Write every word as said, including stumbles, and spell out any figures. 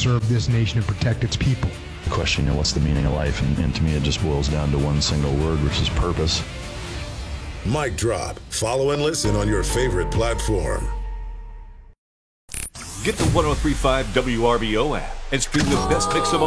serve this nation and protect its people. The question, you know, what's the meaning of life? And, and to me, it just boils down to one single word, which is purpose. Mic drop. Follow and listen on your favorite platform. Get the one oh three point five W R B O app and stream the best mix of